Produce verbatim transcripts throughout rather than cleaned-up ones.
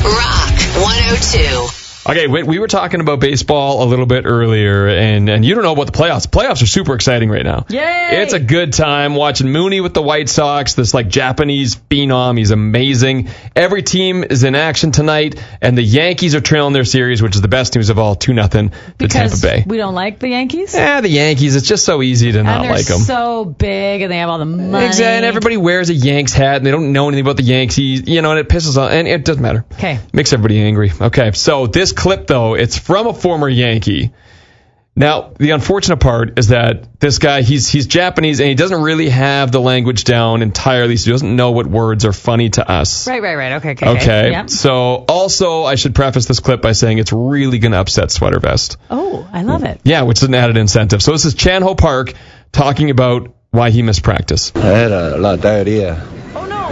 Rock one oh two. Okay, we, we were talking about baseball a little bit earlier, and, and you don't know about the playoffs. Playoffs are super exciting right now. Yay! It's a good time watching Mooney with the White Sox, this like Japanese phenom. He's amazing. Every team is in action tonight, and the Yankees are trailing their series, which is the best news of all, two nothing to because Tampa Bay. We don't like the Yankees? Yeah, the Yankees. It's just so easy to not and like them. they're so big, and they have all the money. Exactly, and everybody wears a Yanks hat, and they don't know anything about the Yankees, you know, and it pisses off, and it doesn't matter. Okay. Makes everybody angry. Okay, so this clip, though, it's from a former Yankee. Now, the unfortunate part is that this guy, he's he's Japanese, and he doesn't really have the language down entirely, so he doesn't know what words are funny to us. Right, right, right. Okay, okay. Okay, okay. Yep. So also, I should preface this clip by saying it's really going to upset Sweater Vest. Oh, I love it. Yeah, which is an added incentive. So this is Chan Ho Park talking about why he missed practice. I had a lot of diarrhea. Oh, no.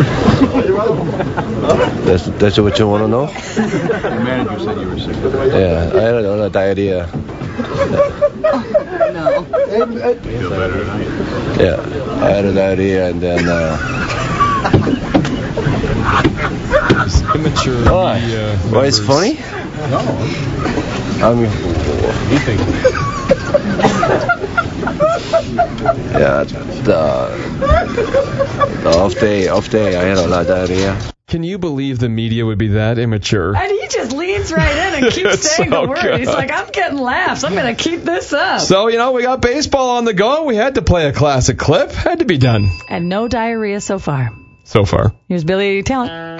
That's, that's what you want to know? The manager said you were sick. Yeah, I had a lot of diarrhea. No. You feel better tonight? Yeah, I had a diarrhea and then... Uh, Immature. Why? media Why it's funny? No. I mean... You think? Yeah, the, the off day, off day, I had a lot of diarrhea. Can you believe the media would be that immature? And he just leans right in and keeps It's saying so the word. good. He's like, I'm getting laughs. I'm going to keep this up. So, you know, we got baseball on the go. We had to play a classic clip. Had to be done. And no diarrhea so far. So far. Here's Billy Talent.